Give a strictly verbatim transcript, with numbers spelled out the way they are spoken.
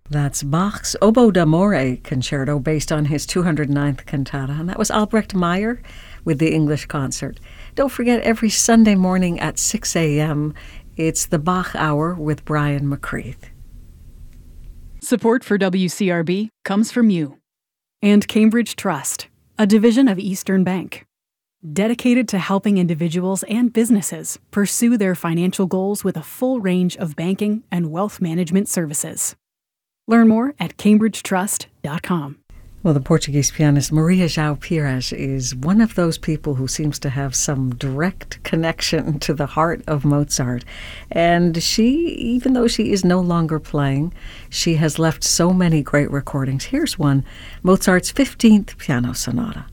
That's Bach's Oboe d'Amore Concerto, based on his two hundred ninth cantata. And that was Albrecht Meyer with the English concert. Don't forget, every Sunday morning at six a.m., it's the Bach Hour with Brian McCreath. Support for W C R B comes from you and Cambridge Trust, a division of Eastern Bank, dedicated to helping individuals and businesses pursue their financial goals with a full range of banking and wealth management services. Learn more at cambridge trust dot com. Well, the Portuguese pianist Maria João Pires is one of those people who seems to have some direct connection to the heart of Mozart. And she, even though she is no longer playing, she has left so many great recordings. Here's one, Mozart's fifteenth Piano Sonata.